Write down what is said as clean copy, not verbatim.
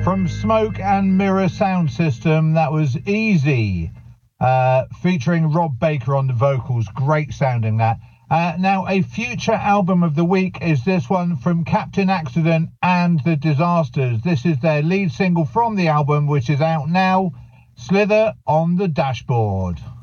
From Smoke and Mirror Sound System, that was Easy, featuring Rob Baker on the vocals. Great sounding that. Now, a future album of the week is this one from Captain Accident and the Disasters. This is their lead single from the album, which is out now, Slither on the Dashboard.